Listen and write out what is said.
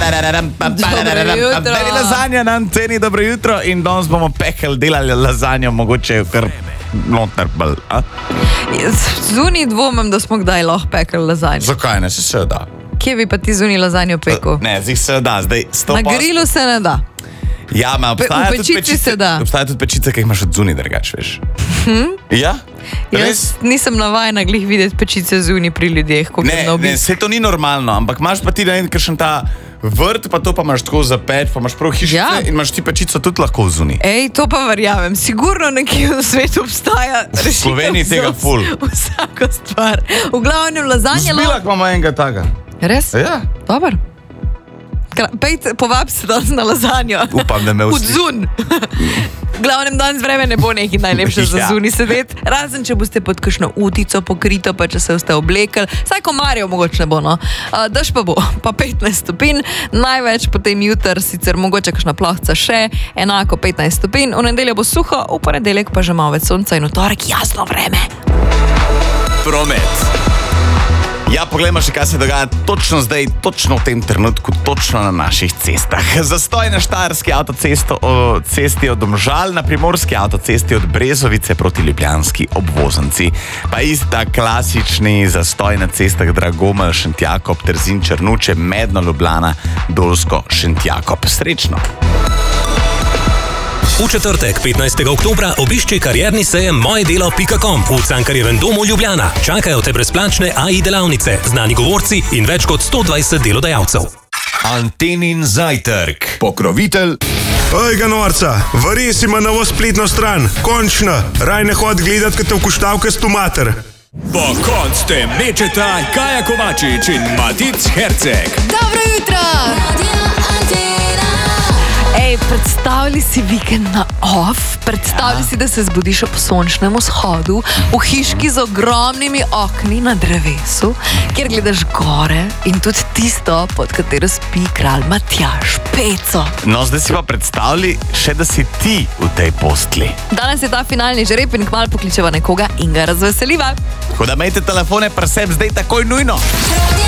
Deli lazanja na anteni, dobro jutro in danes bomo pekli, delali lazanjo, mogoče kar noter bolj. Zunaj dvomim, da smo kdaj lahko pekli lazanjo. Zakaj ne, se da? Kje bi pa ti zunaj lazanjo pekel? Ne, zdaj se da, zdaj 100%. Na grilu se ne da. Ja, obstaja v pečici se da. Obstaja tudi pečice, ki jih imaš od zunaj drugače, veš. Ja? Jaz nisem navajena glih videti pečice zunaj pri ljudeh. Ne, se to ni normalno, ampak imaš pa ti na en kakšen ta vrt, pa to pa imaš tako zapet, pa imaš prav hišice in imaš ti pečico tudi lahko zunaj. Ej, to pa verjamem. Sigurno nekje v svetu obstaja v Sloveniji tega ful. Vsako stvar. V glavnem lazanje... Zbilak imamo enega taga. Res? Ja. Dobar. Pejte, povab se danes na lazanjo. Upam, da me vsi. Odzun. Glavnem danes vreme ne bo nekaj najlepše za zunaj sedeti. Razen, če boste pod kakšno utico pokrito, pa če se boste oblekli. Saj komarjev mogoče ne bo, no. Dež pa bo, pa 15 stopinj. Največ potem jutr, sicer mogoče kakšna plohca še, enako 15 stopinj. V nedeljo bo suho, v ponedeljek pa že malo več sonca in v torek jasno vreme. Promet. Ja, poglejmo še, kaj se dogaja točno zdaj, točno v tem trenutku, točno na naših cestah. Zastoj na Štajerski avtocesti od Domžal, na Primorski avtocesti od Brezovice proti Ljubljanski obvoznici. Pa ista klasični zastoj na cestah Dragomelj, Šentjakob, Trzin, Črnuče, Medno, Ljubljana, Dolsko, Šentjakob. Srečno! V četrtek, 15. oktobra, obišči karierni sejem mojedelo.com v Cankarjevem domu Ljubljana. Čakajo te brezplačne AI delavnice, znani govorci in več kot 120 delodajalcev. Antenin zajtrk. Pokrovitelj. Ojga norca, vares ima novo spletno stran. Končno, raj ne hod gledat, kad te vkuštavke s tomater. Po konc te mečeta Kaja Kovačič in Matic Herceg. Dobro jutro! Ej, predstavljaj si vikend na off, predstavljaj si, da se zbudiš ob sončnem vzhodu, v hiški z ogromnimi okni na drevesu, kjer gledaš gore in tudi tisto, pod katero spi kralj Matjaž, Peco. No, zdaj si pa predstavljaj še, da si ti v tej postli. Danes je ta finalni žreb in kmalu pokličeva nekoga in ga razveseliva. Tako da imejte telefone pri sebi zdaj takoj nujno.